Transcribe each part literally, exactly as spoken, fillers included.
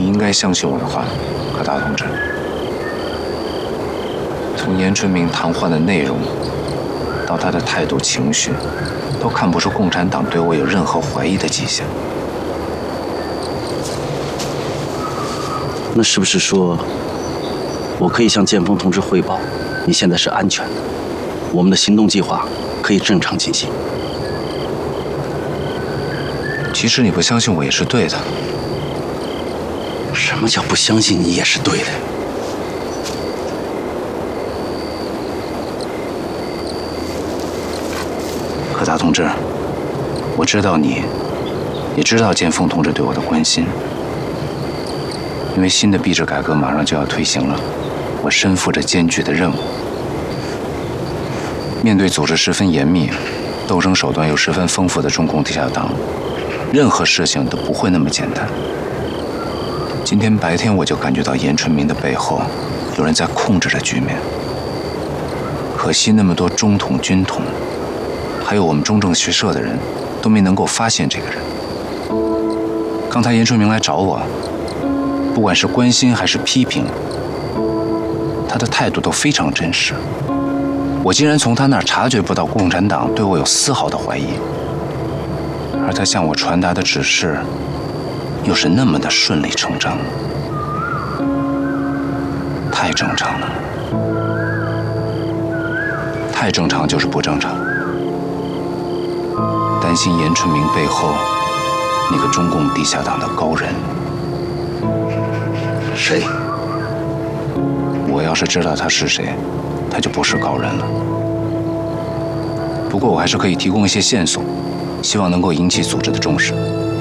你应该相信我的话，柯达同志。从严春明谈话的内容，到他的态度、情绪，都看不出共产党对我有任何怀疑的迹象。 那是不是说，我可以向剑锋同志汇报，你现在是安全的，我们的行动计划可以正常进行？ 其实你不相信我也是对的。 什么叫不相信你也是对的？ 柯达同志，我知道你，也知道剑锋同志对我的关心。因为新的币制改革马上就要推行了，我身负着艰巨的任务。面对组织十分严密、斗争手段又十分丰富的中共地下党，任何事情都不会那么简单。今天白天我就感觉到严春明的背后有人在控制着局面。可惜那么多中统、军统，还有我们中正学社的人，都没能够发现这个人。刚才严春明来找我，不管是关心还是批评，他的态度都非常真实。我竟然从他那儿察觉不到共产党对我有丝毫的怀疑，而他向我传达的指示，又是那么的顺理成章，太正常了。太正常就是不正常。担心严春明背后那个中共地下党的高人。 谁？ 我要是知道他是谁，他就不是高人了。不过我还是可以提供一些线索，希望能够引起组织的重视。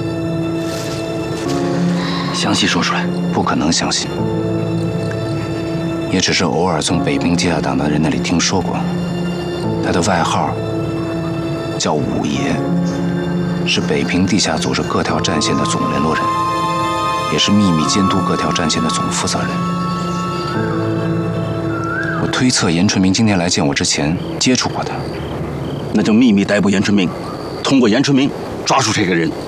详细说出来。 不可能相信，也只是偶尔从北平地下党的人那里听说过。他的外号叫五爷，是北平地下组织各条战线的总联络人，也是秘密监督各条战线的总负责人。我推测严春明今天来见我之前接触过他。 那就秘密逮捕严春明，通过严春明抓住这个人。